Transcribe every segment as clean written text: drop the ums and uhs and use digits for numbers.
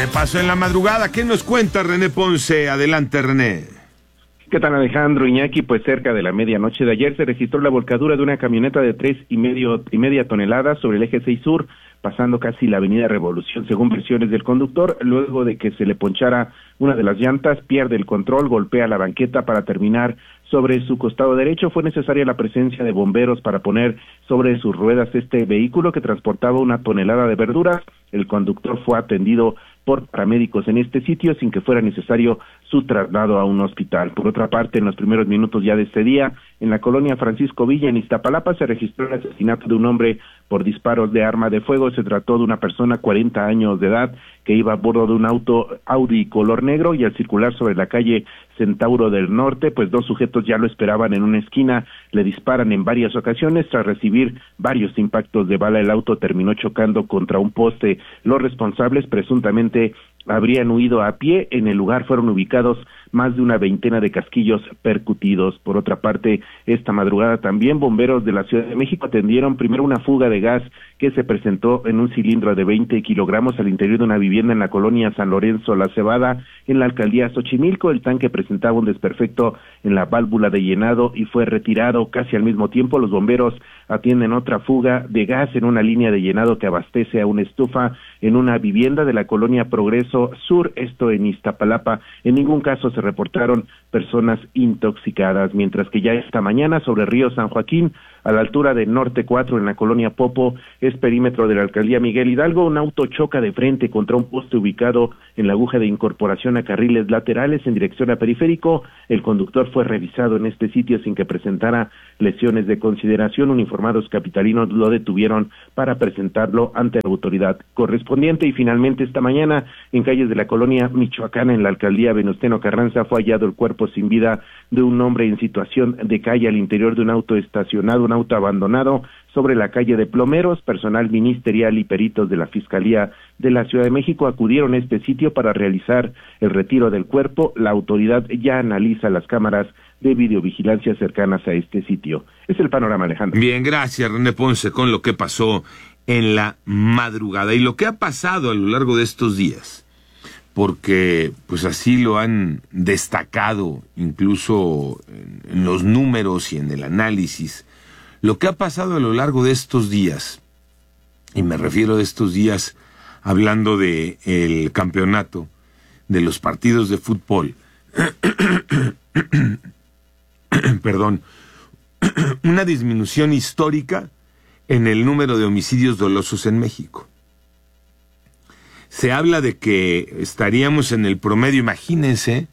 ¿Qué pasó en la madrugada? ¿Qué nos cuenta René Ponce? Adelante, René. ¿Qué tal, Alejandro, Iñaki? Pues cerca de la medianoche de ayer se registró la volcadura de una camioneta de 3,5 toneladas sobre el eje 6 sur, pasando casi la avenida Revolución, según versiones del conductor. Luego de que se le ponchara una de las llantas, pierde el control, golpea la banqueta para terminar sobre su costado derecho. Fue necesaria la presencia de bomberos para poner sobre sus ruedas este vehículo que transportaba 1 tonelada de verduras. El conductor fue atendido por paramédicos en este sitio sin que fuera necesario su traslado a un hospital. Por otra parte, en los primeros minutos ya de este día, en la colonia Francisco Villa, en Iztapalapa, se registró el asesinato de un hombre por disparos de arma de fuego. Se trató de una persona 40 años de edad que iba a bordo de un auto Audi color negro, y al circular sobre la calle Centauro del Norte, pues 2 sujetos ya lo esperaban en una esquina, le disparan en varias ocasiones. Tras recibir varios impactos de bala, el auto terminó chocando contra un poste. Los responsables presuntamente habrían huido a pie. En el lugar fueron ubicados más de una veintena de casquillos percutidos. Por otra parte, esta madrugada también bomberos de la Ciudad de México atendieron primero una fuga de gas que se presentó en un cilindro de 20 kilogramos al interior de una vivienda en la colonia San Lorenzo La Cebada, en la alcaldía Xochimilco. El tanque presentaba un desperfecto en la válvula de llenado y fue retirado. Casi al mismo tiempo, los bomberos atienden otra fuga de gas en una línea de llenado que abastece a una estufa en una vivienda de la colonia Progreso Sur, esto en Iztapalapa. En ningún caso se reportaron personas intoxicadas, mientras que ya esta mañana sobre Río San Joaquín, a la altura de Norte 4 en la colonia Popo, es perímetro de la alcaldía Miguel Hidalgo, un auto choca de frente contra un poste ubicado en la aguja de incorporación a carriles laterales en dirección a Periférico. El conductor fue revisado en este sitio sin que presentara lesiones de consideración. Uniformados capitalinos lo detuvieron para presentarlo ante la autoridad correspondiente. Y finalmente esta mañana, en calles de la colonia Michoacana, en la alcaldía Venustiano Carranza, fue hallado el cuerpo sin vida de un hombre en situación de calle al interior de un auto estacionado, un auto abandonado sobre la calle de Plomeros. Personal ministerial y peritos de la Fiscalía de la Ciudad de México acudieron a este sitio para realizar el retiro del cuerpo. La autoridad ya analiza las cámaras de videovigilancia cercanas a este sitio. Es el panorama, Alejandro. Bien, gracias, René Ponce, con lo que pasó en la madrugada y lo que ha pasado a lo largo de estos días, porque pues así lo han destacado incluso en los números y en el análisis. Lo que ha pasado a lo largo de estos días, y me refiero a estos días hablando de el campeonato, de los partidos de fútbol, perdón, una disminución histórica en el número de homicidios dolosos en México. Se habla de que estaríamos en el promedio, imagínense,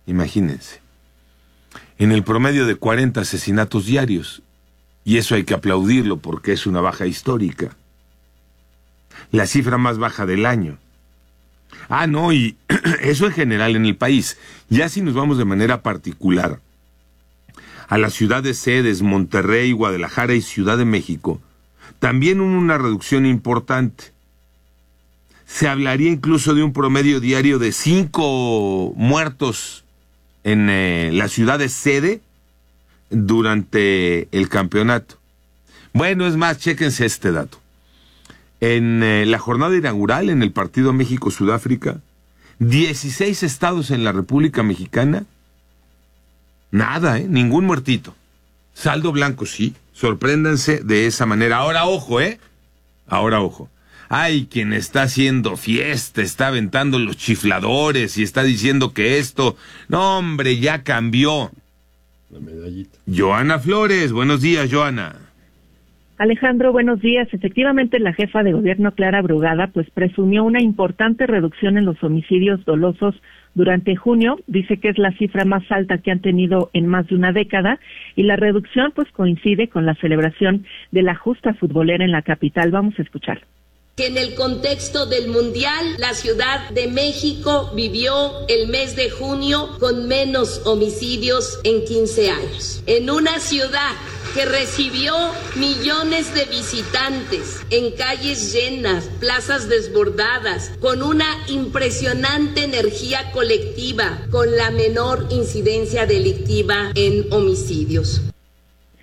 en el promedio de 40 asesinatos diarios. Y eso hay que aplaudirlo porque es una baja histórica. La cifra más baja del año. No, y eso en general en el país. Ya si nos vamos de manera particular a las ciudades sedes, Monterrey, Guadalajara y Ciudad de México, también hubo una reducción importante. Se hablaría incluso de un promedio diario de 5 muertos en las ciudades sede durante el campeonato. Bueno, es más, chéquense este dato. En la jornada inaugural, en el partido México-Sudáfrica, 16 estados en la República Mexicana, nada, ningún muertito. Saldo blanco, sí. Sorpréndanse de esa manera. Ahora ojo, Ahora ojo. Hay quien está haciendo fiesta, está aventando los chifladores y está diciendo que esto... No, hombre, ya cambió. La medallita. Joana Flores, buenos días, Joana. Alejandro, buenos días. Efectivamente, la jefa de gobierno, Clara Brugada, pues presumió una importante reducción en los homicidios dolosos durante junio. Dice que es la cifra más alta que han tenido en más de una década, y la reducción pues coincide con la celebración de la justa futbolera en la capital. Vamos a escuchar. Que en el contexto del Mundial, la Ciudad de México vivió el mes de junio con menos homicidios en 15 años. En una ciudad que recibió millones de visitantes, en calles llenas, plazas desbordadas, con una impresionante energía colectiva, con la menor incidencia delictiva en homicidios.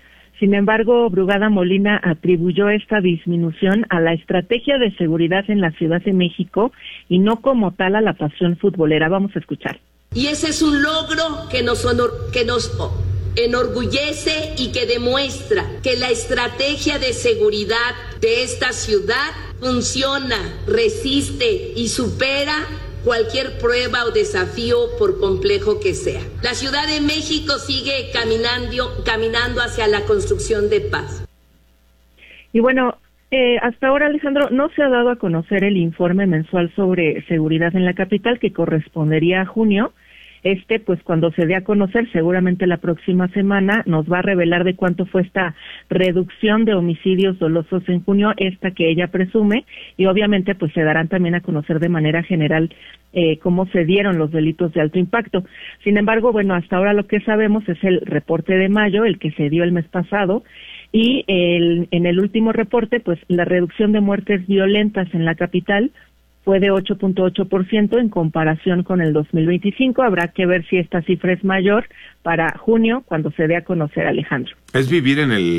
Sin embargo, Brugada Molina atribuyó esta disminución a la estrategia de seguridad en la Ciudad de México y no como tal a la pasión futbolera. Vamos a escuchar. Y ese es un logro que nos enorgullece y que demuestra que la estrategia de seguridad de esta ciudad funciona, resiste y supera cualquier prueba o desafío por complejo que sea. La Ciudad de México sigue caminando hacia la construcción de paz. Y bueno, hasta ahora, Alejandro, no se ha dado a conocer el informe mensual sobre seguridad en la capital, que correspondería a junio. Pues cuando se dé a conocer, seguramente la próxima semana, nos va a revelar de cuánto fue esta reducción de homicidios dolosos en junio, esta que ella presume, y obviamente pues se darán también a conocer de manera general cómo se dieron los delitos de alto impacto. Sin embargo, bueno, hasta ahora lo que sabemos es el reporte de mayo, el que se dio el mes pasado, y en el último reporte, pues la reducción de muertes violentas en la capital fue de 8.8% en comparación con el 2025. Habrá que ver si esta cifra es mayor para junio, cuando se dé a conocer, Alejandro. Es vivir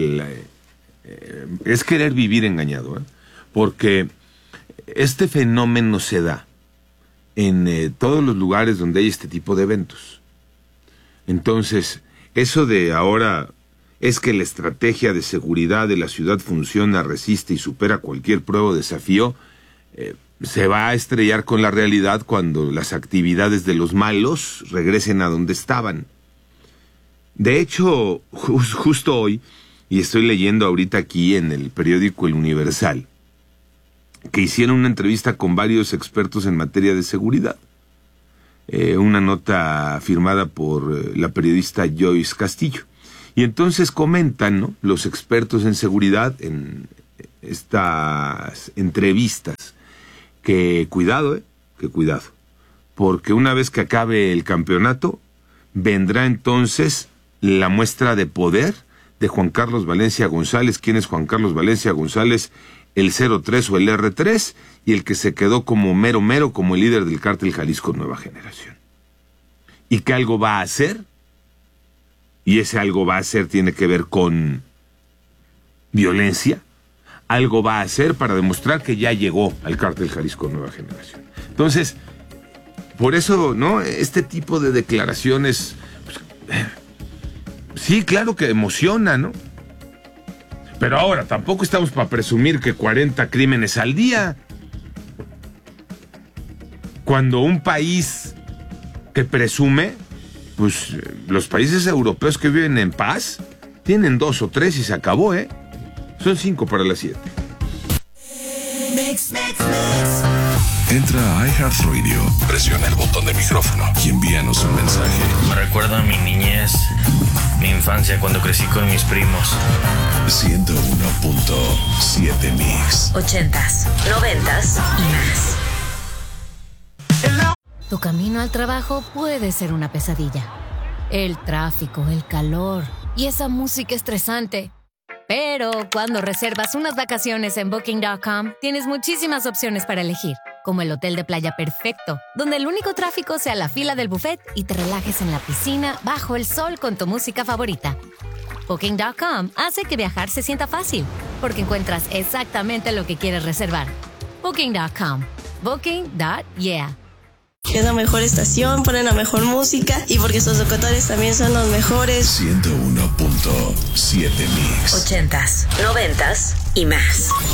es querer vivir engañado, porque este fenómeno se da en todos los lugares donde hay este tipo de eventos. Entonces, eso de ahora es que la estrategia de seguridad de la ciudad funciona, resiste y supera cualquier prueba o desafío, se va a estrellar con la realidad cuando las actividades de los malos regresen a donde estaban. De hecho, justo hoy, y estoy leyendo ahorita aquí en el periódico El Universal, que hicieron una entrevista con varios expertos en materia de seguridad. Una nota firmada por la periodista Joyce Castillo. Y entonces comentan, ¿no?, los expertos en seguridad en estas entrevistas, que cuidado, porque una vez que acabe el campeonato, vendrá entonces la muestra de poder de Juan Carlos Valencia González. ¿Quién es Juan Carlos Valencia González? El 03 o el R3, y el que se quedó como mero, como el líder del cártel Jalisco Nueva Generación. ¿Y qué algo va a hacer? Y ese algo va a hacer tiene que ver con violencia. Algo va a hacer para demostrar que ya llegó al cártel Jalisco Nueva Generación. Entonces, por eso, ¿no?, este tipo de declaraciones, pues, sí, claro que emociona, ¿no? Pero ahora, tampoco estamos para presumir que 40 crímenes al día. Cuando un país que presume, pues los países europeos que viven en paz, tienen 2 o 3 y se acabó, Son 5 para las 7. Entra a iHeartRadio, presiona el botón de micrófono y envíanos un mensaje. Me recuerda a mi niñez, mi infancia cuando crecí con mis primos. 101.7 Mix. 80s, 90s y más. Tu camino al trabajo puede ser una pesadilla. El tráfico, el calor y esa música estresante. Pero cuando reservas unas vacaciones en Booking.com, tienes muchísimas opciones para elegir, como el hotel de playa perfecto, donde el único tráfico sea la fila del buffet y te relajes en la piscina bajo el sol con tu música favorita. Booking.com hace que viajar se sienta fácil, porque encuentras exactamente lo que quieres reservar. Booking.com. Booking.yeah. Es la mejor estación, ponen la mejor música y porque sus locutores también son los mejores. 101.7 Mix. 80s, 90s y más.